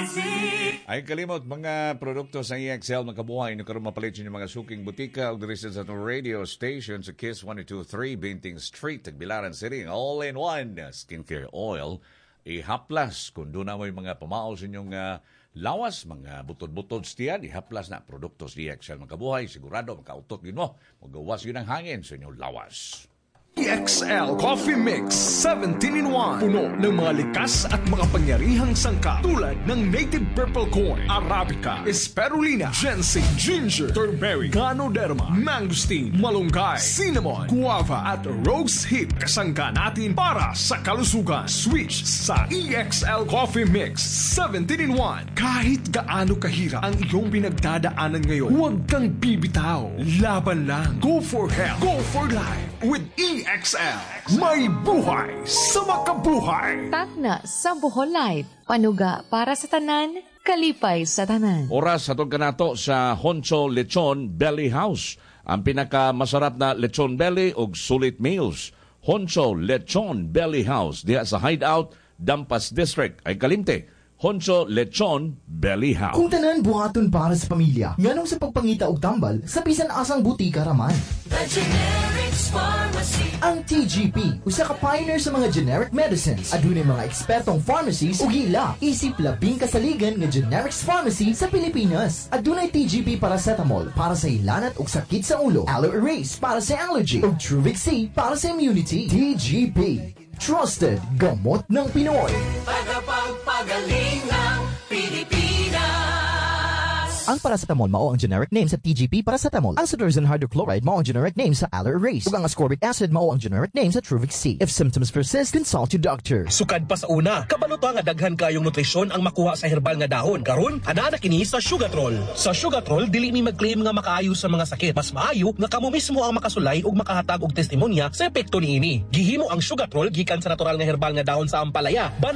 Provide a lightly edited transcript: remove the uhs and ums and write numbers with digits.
Ay kalimot mga produkto sa EXL makabuhay na karon mapalit yung mga suking butika o dirisan sa radio station sa Kiss 102.3 Binting Street, Tagbilaran City. All-in-one skincare oil. Ihaplas kung doon na mo yung mga pamao sa inyong lawas, mga butod-butod stiyan, ihaplas na produkto sa EXL makabuhay. Sigurado makautot yun mo. Magawas yun ang hangin sa inyong lawas. EXL Coffee Mix 17-in-1. Puno ng mga likas at makapangyarihang sangkap tulad ng native purple corn, Arabica, Spirulina, ginseng, ginger, turmeric, ganoderma, mangosteen, malunggay, cinnamon, guava at rose hip. Kasangka natin para sa kalusugan. Switch sa EXL Coffee Mix 17-in-1. Kahit gaano kahirap ang iyong pinagdadaanan ngayon, huwag kang bibitaw. Laban lang. Go for health. Go for life. With EXL, may buhay sa makabuhay. Takna sa Bohol Life, panuga para sa tanan, kalipay sa tanan. Oras atong kanato sa Honcho Lechon Belly House. Ang pinakamasarap na lechon belly ug sulit meals. Honcho Lechon Belly House diha sa Hideout, Dampas District ay kalimte. Honcho Lechon Belly House. Kung tanan buhaton para sa pamilya, nganong sa pagpangita og tambal sa bisan asang butika raman. The Generics Pharmacy. Ang TGP, usa ka pioneer sa mga generic medicines. Adunay mga ekspertong pharmacies ug ila isip labing kasaligan nga generics pharmacy sa Pilipinas. Adunay TGP paracetamol para sa ilanat ug sakit sa ulo, Aloe Erase para sa allergy ug Truvix C para sa immunity. TGP, trusted gamot ng Pinoy. Tagapagpagaling ng Pilipinas. Ang paracetamol mao ang generic name sa TGP paracetamol. Ang cetirizine hydrochloride mao ang generic name sa Aloe Erase. Ug ang ascorbic acid mao ang generic name sa Truvix C. If symptoms persist, consult your doctor. Sukad pa sa una, kabalo nga daghan kayong nutrisyon ang makuha sa herbal nga dahon. Karon, ana na kini sa Sugatrol. Sa Sugatrol, dili mi mag-claim nga makaayo sa mga sakit. Mas maayo nga kamo mismo ang makasulay ug makahatag og testimonya sa epekto niini. Gihimo ang Sugatrol gikan sa natural nga herbal nga dahon sa ampalaya.